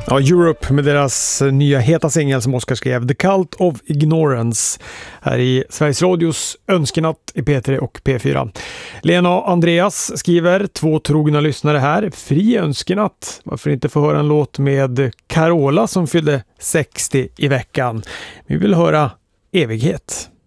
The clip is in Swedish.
Ja, Europe med deras nya heta singel som Oscar skrev, The Cult of Ignorance, här i Sveriges Radios Önskenatt i P3 och P4. Lena och Andreas skriver, 2 trogna lyssnare här, fri önskenatt. Varför inte få höra en låt med Carola som fyllde 60 i veckan? Vi vill höra Evighet.